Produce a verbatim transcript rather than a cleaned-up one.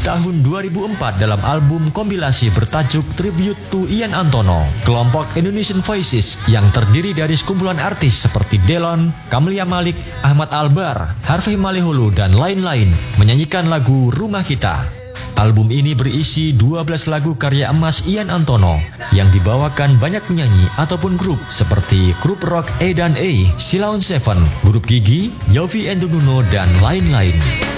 tahun dua ribu empat dalam album kompilasi bertajuk Tribute to Ian Antono. Kelompok Indonesian Voices yang terdiri dari sekumpulan artis seperti Delon, Camelia Malik, Ahmad Albar, Harvey Maleholo, dan lain-lain menyanyikan lagu Rumah Kita. Album ini berisi dua belas lagu karya emas Ian Antono yang dibawakan banyak penyanyi ataupun grup seperti grup rock A dan A, Silaun Seven, grup Gigi, Yovie and Nuno, dan lain-lain.